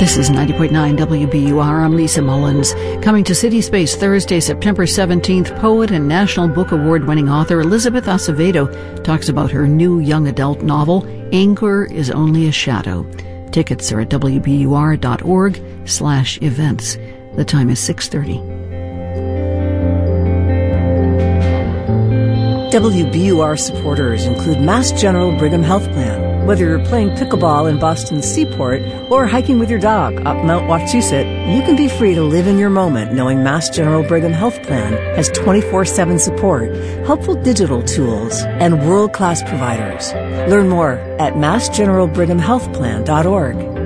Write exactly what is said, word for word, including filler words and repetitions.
This is ninety point nine W B U R. I'm Lisa Mullins. Coming to City Space Thursday, September seventeenth, poet and National Book Award-winning author Elizabeth Acevedo talks about her new young adult novel, Anger is Only a Shadow. Tickets are at W B U R dot org slash events. The time is six thirty. W B U R supporters include Mass General Brigham Health Plan. Whether you're playing pickleball in Boston's Seaport or hiking with your dog up Mount Wachusett, you can be free to live in your moment knowing Mass General Brigham Health Plan has twenty-four seven support, helpful digital tools, and world-class providers. Learn more at mass general brigham health plan dot org.